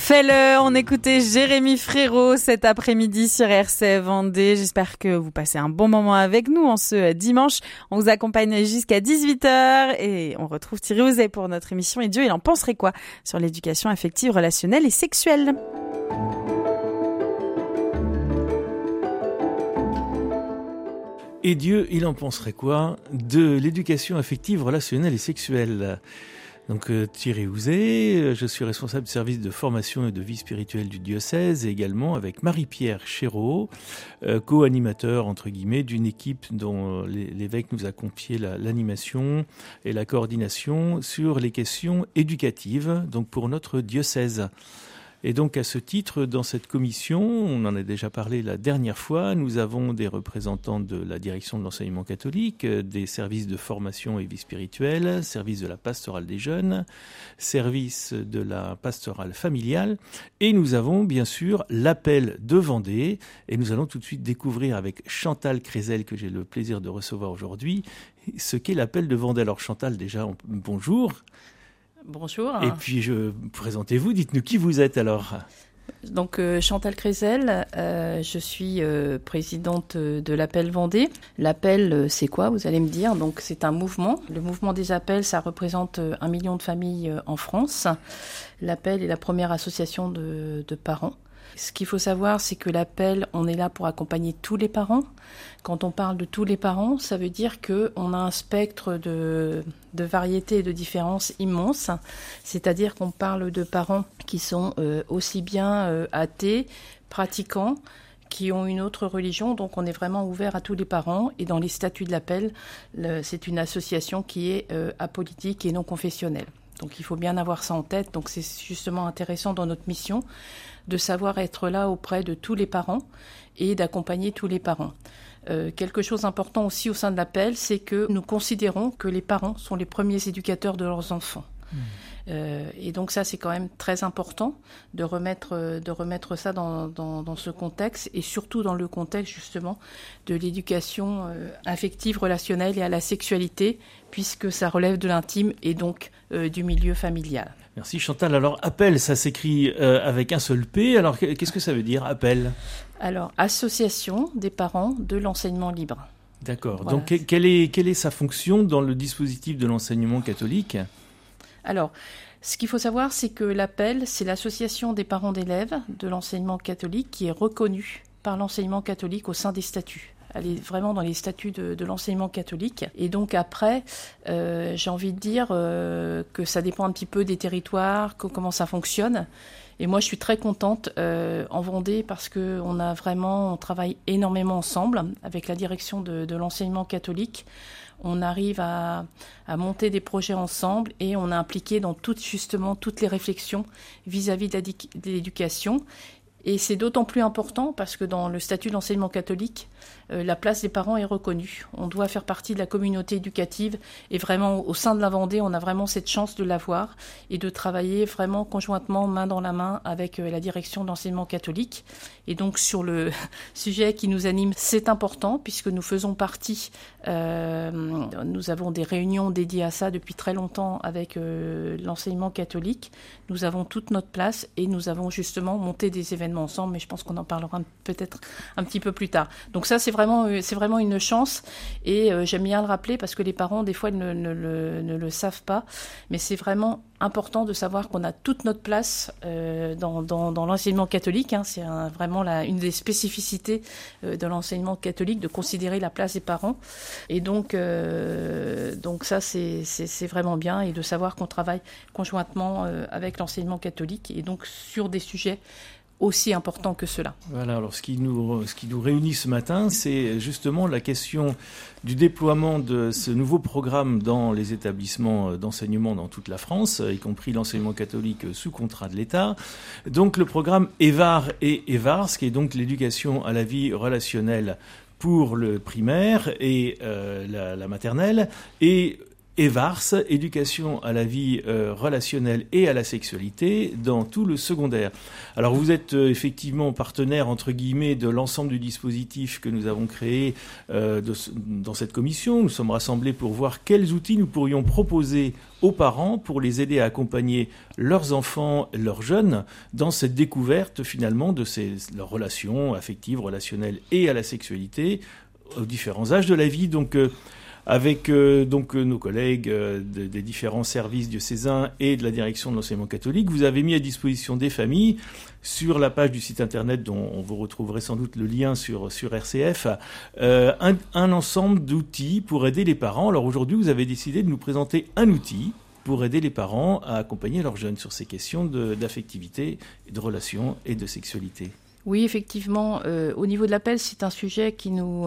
Fais-le, on écoutait Jérémy Frérot cet après-midi sur RCF Vendée. J'espère que vous passez un bon moment avec nous en ce dimanche. On vous accompagne jusqu'à 18h et on retrouve Thierry Ouzet pour notre émission Et Dieu, il en penserait quoi sur l'éducation affective, relationnelle et sexuelle. Et Dieu, il en penserait quoi de l'éducation affective, relationnelle et sexuelle ? Donc Thierry Ouzet, je suis responsable du service de formation et de vie spirituelle du diocèse et également avec Marie-Pierre Chéreau, co-animateur entre guillemets d'une équipe dont l'évêque nous a confié l'animation et la coordination sur les questions éducatives, donc pour notre diocèse. Et donc à ce titre, dans cette commission, on en a déjà parlé la dernière fois, nous avons des représentants de la direction de l'enseignement catholique, des services de formation et vie spirituelle, service de la pastorale des jeunes, service de la pastorale familiale, et nous avons bien sûr l'appel de Vendée, et nous allons tout de suite découvrir avec Chantal Crézel, que j'ai le plaisir de recevoir aujourd'hui, ce qu'est l'appel de Vendée. Alors Chantal, déjà, bonjour. Bonjour. Et puis, présentez-vous, dites-nous qui vous êtes alors. Donc, Chantal Crézel, je suis présidente de l'Appel Vendée. L'Appel, c'est quoi, vous allez me dire? Donc, c'est un mouvement. Le mouvement des appels, ça représente 1 million de familles en France. L'Appel est la première association de parents. Ce qu'il faut savoir, c'est que l'Appel, on est là pour accompagner tous les parents. Quand on parle de tous les parents, ça veut dire qu'on a un spectre de variété et de différence immense. C'est-à-dire qu'on parle de parents qui sont aussi bien athées, pratiquants, qui ont une autre religion. Donc on est vraiment ouvert à tous les parents. Et dans les statuts de l'Appel, c'est une association qui est apolitique et non confessionnelle. Donc il faut bien avoir ça en tête. Donc c'est justement intéressant dans notre mission de savoir être là auprès de tous les parents et d'accompagner tous les parents. Quelque chose d'important aussi au sein de l'Appel, c'est que nous considérons que les parents sont les premiers éducateurs de leurs enfants. Et donc ça, c'est quand même très important de remettre ça dans ce contexte, et surtout dans le contexte justement de l'éducation affective, relationnelle et à la sexualité, puisque ça relève de l'intime et donc du milieu familial. Merci Chantal. Alors, appel, ça s'écrit avec un seul P. Alors, qu'est-ce que ça veut dire, appel ? Alors, association des parents de l'enseignement libre. D'accord. Voilà. Donc, quelle est sa fonction dans le dispositif de l'enseignement catholique ? Alors, ce qu'il faut savoir, c'est que l'Appel, c'est l'association des parents d'élèves de l'enseignement catholique qui est reconnue par l'enseignement catholique au sein des statuts. Elle est vraiment dans les statuts de l'enseignement catholique. Et donc après, j'ai envie de dire que ça dépend un petit peu des territoires, comment ça fonctionne. Et moi, je suis très contente en Vendée parce que on travaille énormément ensemble avec la direction de l'enseignement catholique. On arrive à monter des projets ensemble et on est impliqué dans toutes les réflexions vis-à-vis de l'éducation. Et c'est d'autant plus important parce que dans le statut de l'enseignement catholique, la place des parents est reconnue. On doit faire partie de la communauté éducative et vraiment au sein de la Vendée, on a vraiment cette chance de l'avoir et de travailler vraiment conjointement, main dans la main avec la direction de l'enseignement catholique. Et donc sur le sujet qui nous anime, c'est important puisque nous faisons partie, nous avons des réunions dédiées à ça depuis très longtemps avec l'enseignement catholique. Nous avons toute notre place et nous avons justement monté des événements ensemble, mais je pense qu'on en parlera peut-être un petit peu plus tard. Donc ça, c'est vraiment une chance et j'aime bien le rappeler parce que les parents, des fois, ne le savent pas, mais c'est vraiment important de savoir qu'on a toute notre place dans l'enseignement catholique. C'est vraiment une des spécificités de l'enseignement catholique, de considérer la place des parents. Et donc ça, c'est vraiment bien, et de savoir qu'on travaille conjointement avec l'enseignement catholique, et donc sur des sujets aussi important que cela. Voilà, alors ce qui nous réunit ce matin, c'est justement la question du déploiement de ce nouveau programme dans les établissements d'enseignement dans toute la France, y compris l'enseignement catholique sous contrat de l'État. Donc le programme EVAR et EVARS, qui est donc l'éducation à la vie relationnelle pour le primaire et la maternelle, et EVARS, éducation à la vie relationnelle et à la sexualité dans tout le secondaire. Alors vous êtes effectivement partenaire entre guillemets de l'ensemble du dispositif que nous avons créé dans cette commission. Nous sommes rassemblés pour voir quels outils nous pourrions proposer aux parents pour les aider à accompagner leurs enfants, leurs jeunes dans cette découverte finalement de leurs relations affectives, relationnelles et à la sexualité aux différents âges de la vie. Donc avec nos collègues des différents services diocésains et de la direction de l'enseignement catholique, vous avez mis à disposition des familles sur la page du site internet dont vous retrouverez sans doute le lien sur RCF, un ensemble d'outils pour aider les parents. Alors aujourd'hui, vous avez décidé de nous présenter un outil pour aider les parents à accompagner leurs jeunes sur ces questions d'affectivité, de relations et de sexualité. Oui, effectivement, au niveau de l'appel, c'est un sujet qui nous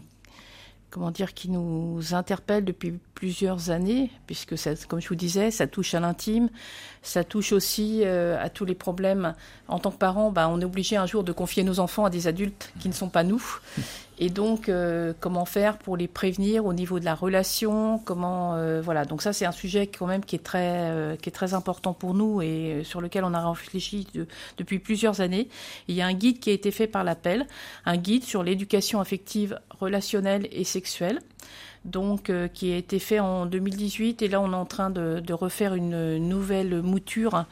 interpelle depuis plusieurs années, puisque ça, comme je vous disais, ça touche à l'intime, ça touche aussi à tous les problèmes. En tant que parents, on est obligé un jour de confier nos enfants à des adultes qui ne sont pas nous. Et donc, comment faire pour les prévenir au niveau de la relation, voilà. Donc ça, c'est un sujet quand même qui est très important pour nous et sur lequel on a réfléchi depuis plusieurs années. Il y a un guide qui a été fait par l'Appel, un guide sur l'éducation affective, relationnelle et sexuelle. Donc, qui a été fait en 2018 et là on est en train de refaire une nouvelle mouture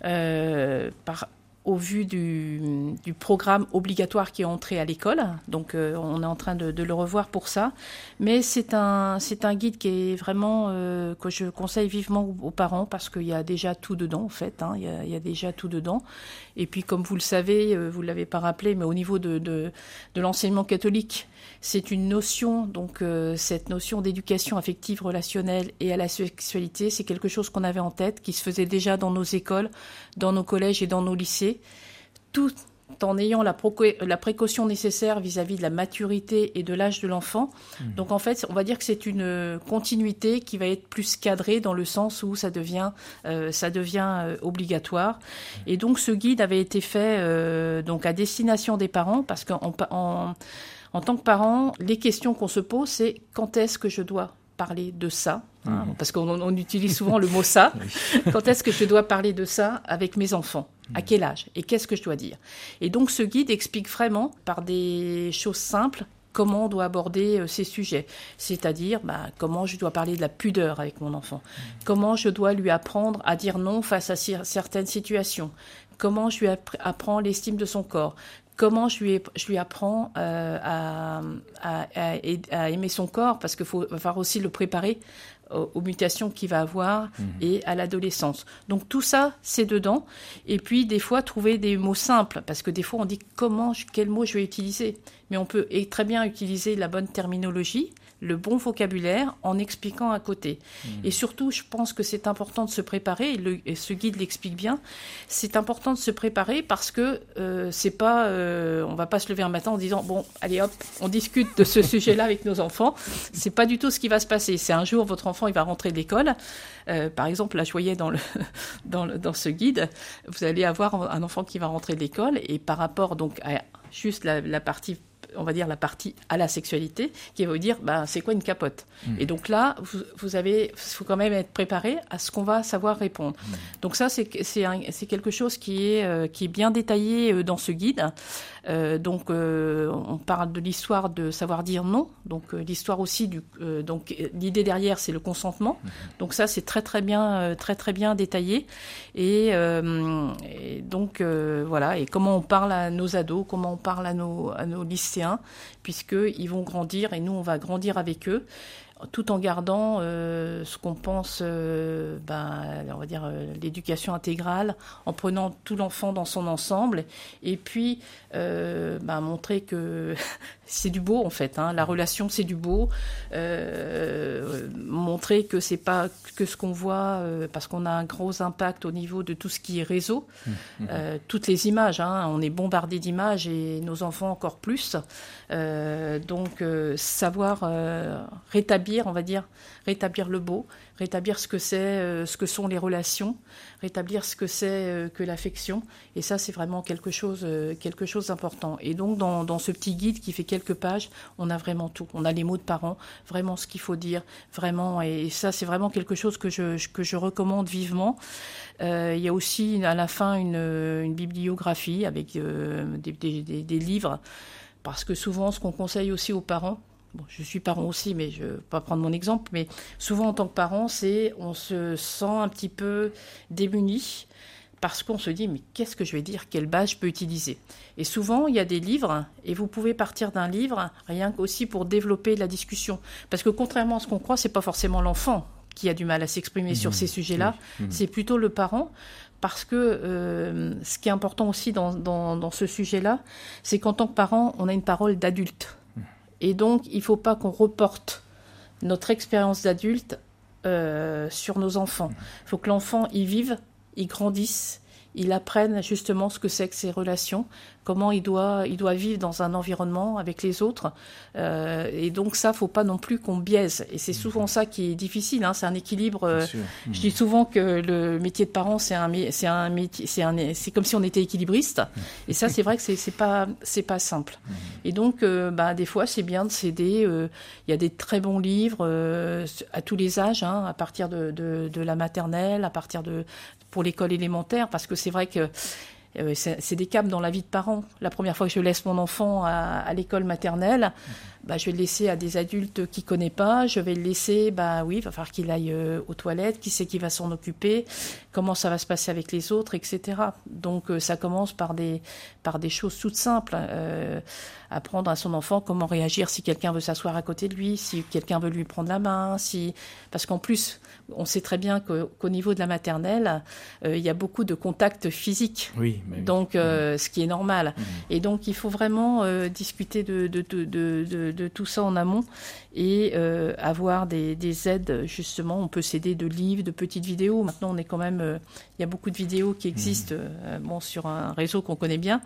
au vu du programme obligatoire qui est entré à l'école. Donc on est en train de le revoir pour ça. Mais c'est un guide qui est vraiment que je conseille vivement aux parents parce qu'il y a déjà tout dedans en fait. Il y a déjà tout dedans. Et puis comme vous le savez, vous ne l'avez pas rappelé, mais au niveau de l'enseignement catholique, c'est une notion, donc cette notion d'éducation affective, relationnelle et à la sexualité, c'est quelque chose qu'on avait en tête, qui se faisait déjà dans nos écoles, dans nos collèges et dans nos lycées, tout en ayant la précaution nécessaire vis-à-vis de la maturité et de l'âge de l'enfant. Donc en fait, on va dire que c'est une continuité qui va être plus cadrée dans le sens où ça devient obligatoire. Et donc ce guide avait été fait donc à destination des parents parce qu'en tant que parent, les questions qu'on se pose, c'est quand est-ce que je dois parler de ça, parce qu'on utilise souvent le mot ça. Quand est-ce que je dois parler de ça avec mes enfants? À quel âge? Et qu'est-ce que je dois dire? Et donc ce guide explique vraiment par des choses simples comment on doit aborder ces sujets. C'est-à-dire comment je dois parler de la pudeur avec mon enfant, comment je dois lui apprendre à dire non face à certaines situations, comment je lui apprends l'estime de son corps, comment je lui apprends à aimer son corps, parce qu'il va falloir aussi le préparer aux mutations qu'il va avoir et à l'adolescence. Donc tout ça, c'est dedans. Et puis des fois, trouver des mots simples, parce que des fois, on dit quel mot je vais utiliser. Mais on peut très bien utiliser la bonne terminologie, le bon vocabulaire en expliquant à côté. Et surtout, je pense que c'est important de se préparer, et ce guide l'explique bien, c'est important de se préparer parce que c'est pas, on va pas se lever un matin en disant bon, allez hop, on discute de ce sujet-là avec nos enfants. C'est pas du tout ce qui va se passer. C'est un jour, votre enfant, il va rentrer de l'école. Par exemple, là, je voyais dans ce guide, vous allez avoir un enfant qui va rentrer de l'école et par rapport donc à juste la partie, on va dire la partie à la sexualité, qui va vous dire c'est quoi une capote. Et donc là, il faut quand même être préparé à ce qu'on va savoir répondre. Donc ça, c'est quelque chose qui est bien détaillé dans ce guide. Donc on parle de l'histoire de savoir dire non. Donc l'histoire aussi donc l'idée derrière, c'est le consentement. Donc ça, c'est très bien détaillé. Et donc voilà. Et comment on parle à nos ados, comment on parle à nos lycéens, puisqu'ils vont grandir et nous, on va grandir avec eux, tout en gardant ce qu'on pense, on va dire l'éducation intégrale, en prenant tout l'enfant dans son ensemble, et puis montrer que c'est du beau en fait. La relation, c'est du beau. Montrer que c'est pas que ce qu'on voit, parce qu'on a un gros impact au niveau de tout ce qui est réseau, toutes les images. On est bombardé d'images et nos enfants encore plus. Donc savoir rétablir rétablir, on va dire, rétablir le beau, rétablir ce que sont les relations, rétablir ce que c'est que l'affection. Et ça, c'est vraiment quelque chose d'important. Et donc, dans ce petit guide qui fait quelques pages, on a vraiment tout. On a les mots de parents, vraiment ce qu'il faut dire, vraiment. Et ça, c'est vraiment quelque chose que je recommande vivement. Il y a aussi à la fin une bibliographie avec des livres, parce que souvent, ce qu'on conseille aussi aux parents, bon, je suis parent aussi, mais je ne vais pas prendre mon exemple, mais souvent en tant que parent, on se sent un petit peu démuni, parce qu'on se dit, mais qu'est-ce que je vais dire, quelle base je peux utiliser? Et souvent, il y a des livres, et vous pouvez partir d'un livre, rien qu'aussi pour développer la discussion. Parce que contrairement à ce qu'on croit, ce n'est pas forcément l'enfant qui a du mal à s'exprimer sur ces sujets-là, c'est plutôt le parent. Parce que ce qui est important aussi dans ce sujet-là, c'est qu'en tant que parent, on a une parole d'adulte. Et donc, il ne faut pas qu'on reporte notre expérience d'adulte sur nos enfants. Il faut que l'enfant y vive, y grandisse, il apprenne justement ce que c'est que ces relations, comment il doit vivre dans un environnement avec les autres. Et donc ça, faut pas non plus qu'on biaise. Et c'est souvent ça qui est difficile. C'est un équilibre. Je dis souvent que le métier de parent, c'est comme si on était équilibriste. Et ça, c'est vrai que c'est pas simple. Et donc, des fois, c'est bien de s'aider. Il y a des très bons livres à tous les âges, à partir de la maternelle, pour l'école élémentaire, parce que c'est vrai que c'est des caps dans la vie de parent. La première fois que je laisse mon enfant à l'école maternelle, je vais le laisser à des adultes qu'il ne connaît pas. Je vais le laisser, il va falloir qu'il aille aux toilettes, qui c'est qui va s'en occuper, comment ça va se passer avec les autres, etc. Donc ça commence par des choses toutes simples. Apprendre à son enfant comment réagir si quelqu'un veut s'asseoir à côté de lui, si quelqu'un veut lui prendre la main, parce qu'en plus, on sait très bien qu'au niveau de la maternelle, il y a beaucoup de contacts physiques. Oui, donc, ce qui est normal. Et donc, il faut vraiment discuter de tout ça en amont et avoir des aides, justement. On peut s'aider de livres, de petites vidéos. Maintenant, on est quand même... il y a beaucoup de vidéos qui existent sur un réseau qu'on connaît bien,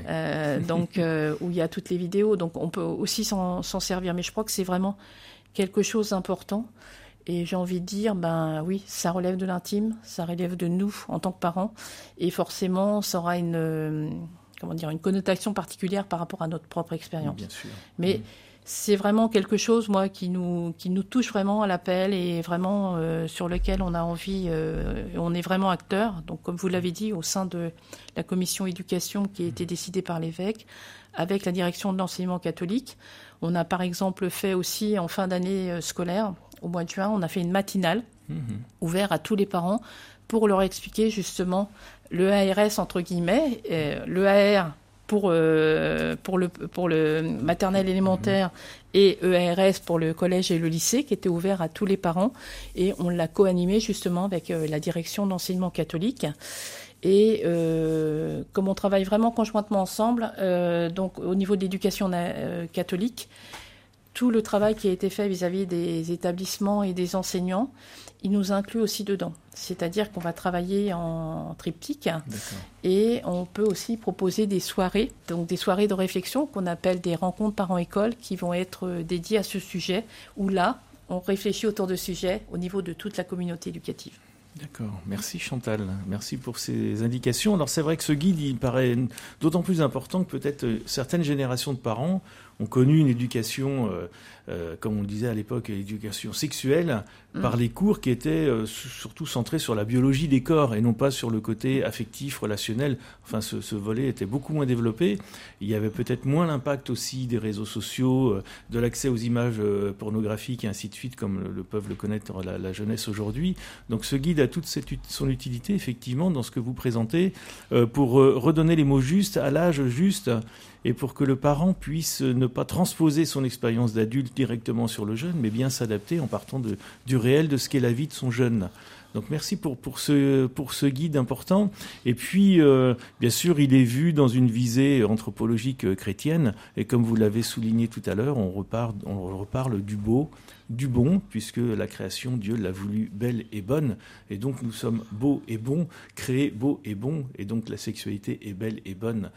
où il y a toutes les vidéos. Donc, on peut aussi s'en servir. Mais je crois que c'est vraiment quelque chose d'important. Et j'ai envie de dire, oui, ça relève de l'intime, ça relève de nous en tant que parents. Et forcément, ça aura une connotation particulière par rapport à notre propre expérience. Bien sûr. Mais c'est vraiment quelque chose, moi, qui nous touche vraiment à l'appel et vraiment sur lequel on a envie, on est vraiment acteur. Donc, comme vous l'avez dit, au sein de la commission éducation qui a été décidée par l'évêque, avec la direction de l'enseignement catholique, on a par exemple fait aussi en fin d'année scolaire, au mois de juin, on a fait une matinale ouverte à tous les parents pour leur expliquer justement le ARS entre guillemets, le AR pour le maternel élémentaire et EARS pour le collège et le lycée qui était ouvert à tous les parents et on l'a co-animé justement avec la direction d'enseignement catholique. Et comme on travaille vraiment conjointement ensemble, donc au niveau de l'éducation catholique, tout le travail qui a été fait vis-à-vis des établissements et des enseignants, il nous inclut aussi dedans. C'est-à-dire qu'on va travailler en triptyque et on peut aussi proposer des soirées, donc des soirées de réflexion qu'on appelle des rencontres parents-école qui vont être dédiées à ce sujet, où là, on réfléchit autour de sujets au niveau de toute la communauté éducative. D'accord, merci Chantal, merci pour ces indications. Alors c'est vrai que ce guide, il paraît d'autant plus important que peut-être certaines générations de parents ont connu une éducation, comme on le disait à l'époque, l'éducation sexuelle, par les cours qui étaient surtout centrés sur la biologie des corps et non pas sur le côté affectif, relationnel. Enfin, ce volet était beaucoup moins développé. Il y avait peut-être moins l'impact aussi des réseaux sociaux, de l'accès aux images pornographiques et ainsi de suite, comme le peuvent le connaître la jeunesse aujourd'hui. Donc ce guide a toute son utilité, effectivement, dans ce que vous présentez, pour redonner les mots justes à l'âge juste et pour que le parent puisse ne pas transposer son expérience d'adulte directement sur le jeune, mais bien s'adapter en partant du réel de ce qu'est la vie de son jeune. Donc merci pour ce guide important. Et puis, bien sûr, il est vu dans une visée anthropologique chrétienne. Et comme vous l'avez souligné tout à l'heure, on reparle du beau, du bon, puisque la création, Dieu l'a voulu belle et bonne. Et donc nous sommes beaux et bons, créés beaux et bons. Et donc la sexualité est belle et bonne.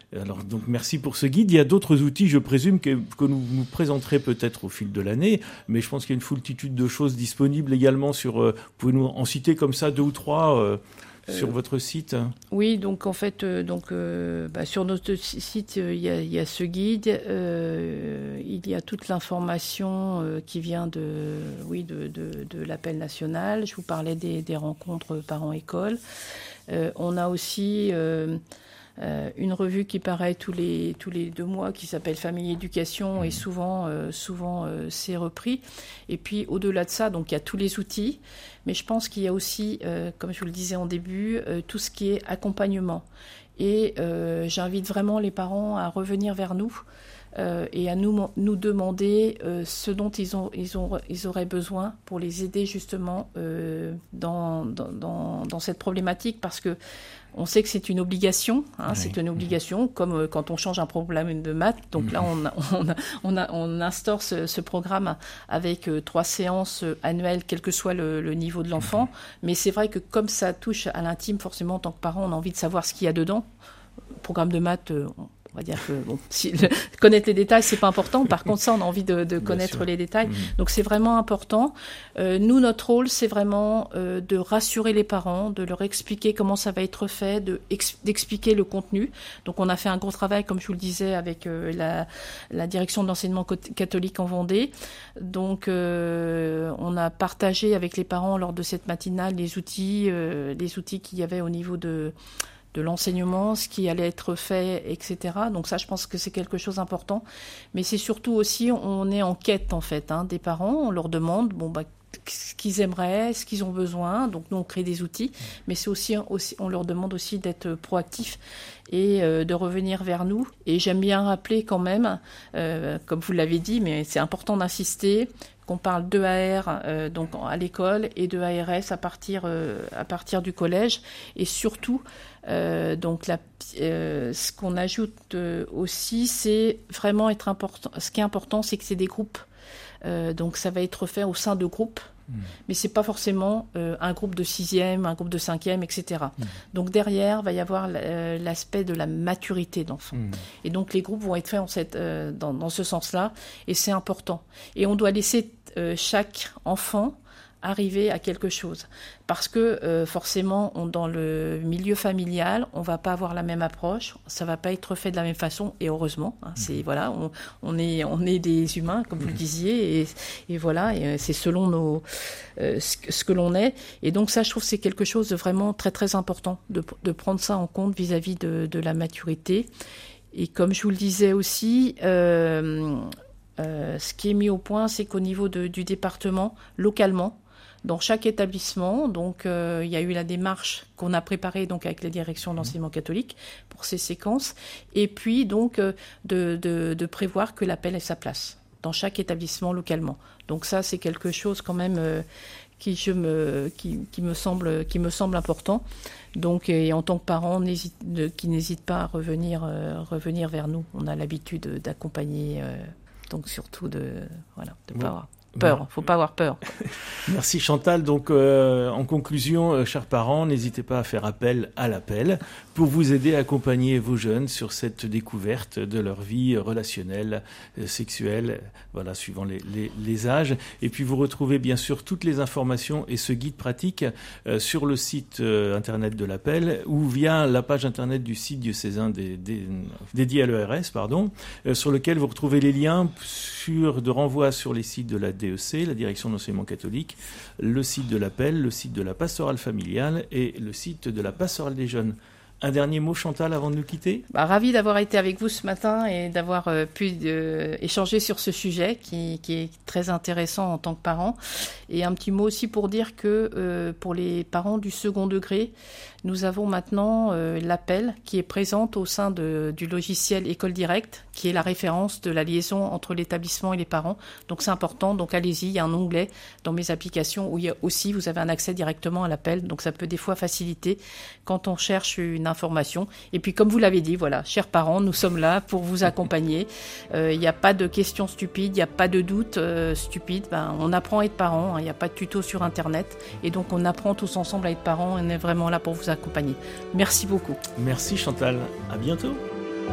Alors donc merci pour ce guide. Il y a d'autres outils, je présume, que nous nous présenterez peut-être au fil de l'année, mais je pense qu'il y a une foultitude de choses disponibles également sur. Pouvez nous en citer comme ça 2 ou 3 sur votre site? Oui, donc en fait, sur notre site, il y a ce guide. Il y a toute l'information qui vient de l'appel national. Je vous parlais des rencontres parents-école. On a aussi une revue qui paraît tous les 2 mois qui s'appelle Famille Éducation et souvent c'est repris. Et puis au-delà de ça, donc il y a tous les outils, mais je pense qu'il y a aussi, comme je vous le disais en début, tout ce qui est accompagnement. Et j'invite vraiment les parents à revenir vers nous et à nous demander ce dont ils auraient besoin pour les aider justement dans cette problématique, parce que on sait que c'est une obligation, Oui. c'est une obligation, comme quand on change un problème de maths. Donc là, on instaure ce programme avec 3 séances annuelles, quel que soit le niveau de l'enfant. Mais c'est vrai que comme ça touche à l'intime, forcément, en tant que parent, on a envie de savoir ce qu'il y a dedans. Programme de maths, on va dire que connaître les détails, c'est pas important. Par contre, ça, on a envie de connaître les détails. Donc, c'est vraiment important. Nous, notre rôle, c'est vraiment de rassurer les parents, de leur expliquer comment ça va être fait, d'expliquer le contenu. Donc, on a fait un gros travail, comme je vous le disais, avec la direction de l'enseignement catholique en Vendée. Donc, on a partagé avec les parents lors de cette matinale les outils qu'il y avait au niveau de l'enseignement, ce qui allait être fait, etc. Donc ça, je pense que c'est quelque chose d'important. Mais c'est surtout aussi, on est en quête, en fait, des parents. On leur demande, ce qu'ils aimeraient, ce qu'ils ont besoin. Donc nous, on crée des outils. Mais c'est aussi on leur demande aussi d'être proactifs et de revenir vers nous. Et j'aime bien rappeler quand même, comme vous l'avez dit, mais c'est important d'insister, qu'on parle d'EAR donc à l'école et de ARS à partir du collège. Et surtout, ce qu'on ajoute aussi, c'est vraiment être important. Ce qui est important, c'est que c'est des groupes. Donc ça va être fait au sein de groupes. Mais c'est pas forcément un groupe de 6e, un groupe de 5e, etc. Donc derrière, va y avoir l'aspect de la maturité d'enfant. Et donc les groupes vont être faits dans ce sens-là, et c'est important. Et on doit laisser chaque enfant arriver à quelque chose. Parce que forcément, dans le milieu familial, on va pas avoir la même approche, ça va pas être fait de la même façon, et heureusement, c'est voilà, on est des humains, comme vous le disiez, et voilà, et c'est selon ce que l'on est. Et donc ça, je trouve que c'est quelque chose de vraiment très très important de prendre ça en compte vis-à-vis de la maturité. Et comme je vous le disais aussi, ce qui est mis au point, c'est qu'au niveau du département, localement, dans chaque établissement, donc il y a eu la démarche qu'on a préparée donc avec la direction de l'enseignement catholique pour ces séquences, et puis donc de prévoir que l'appel ait sa place dans chaque établissement localement. Donc ça, c'est quelque chose quand même qui me semble important. Donc, et en tant que parent, qui n'hésite pas à revenir vers nous. On a l'habitude d'accompagner, donc surtout de pas avoir peur. Faut pas avoir peur. Merci Chantal. Donc, en conclusion, chers parents, n'hésitez pas à faire appel à l'appel pour vous aider à accompagner vos jeunes sur cette découverte de leur vie relationnelle, sexuelle, voilà, suivant les âges. Et puis, vous retrouvez bien sûr toutes les informations et ce guide pratique sur le site internet de l'appel ou via la page internet du site diocésain dédié à l'ERS, sur lequel vous retrouvez les liens de renvoi sur les sites de la DEC, la Direction de l'enseignement catholique, le site de l'appel, le site de la pastorale familiale et le site de la pastorale des jeunes. Un dernier mot, Chantal, avant de nous quitter ? Ravi d'avoir été avec vous ce matin et d'avoir pu échanger sur ce sujet qui est très intéressant en tant que parent. Et un petit mot aussi pour dire que pour les parents du second degré, nous avons maintenant l'appel qui est présente au sein du logiciel École Directe, qui est la référence de la liaison entre l'établissement et les parents. Donc c'est important, donc allez-y, il y a un onglet dans mes applications où il y a aussi, vous avez un accès directement à l'appel, donc ça peut des fois faciliter quand on cherche une information. Et puis comme vous l'avez dit, voilà, chers parents, nous sommes là pour vous accompagner. Il n'y a pas de questions stupides, il n'y a pas de doutes stupides. On apprend à être parent, il n'y a pas de tuto sur Internet, et donc on apprend tous ensemble à être parents, et on est vraiment là pour vous accompagner. Merci beaucoup. Merci Chantal, à bientôt.